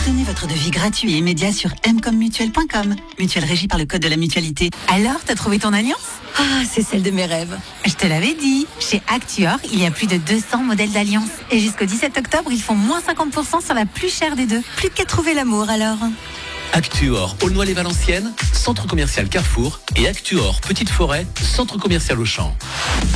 Obtenez votre devis gratuit et immédiat sur mcommutuelle.com. Mutuelle régie par le code de la mutualité. Alors, t'as trouvé ton alliance ? Ah, c'est celle de mes rêves. Je te l'avais dit. Chez Actuor, il y a plus de 200 modèles d'alliance. Et jusqu'au 17 octobre, ils font moins 50% sur la plus chère des deux. Plus qu'à trouver l'amour alors. Actuor, Aulnoy-les-Valenciennes, centre commercial Carrefour et Actuor, Petite Forêt, centre commercial Auchan.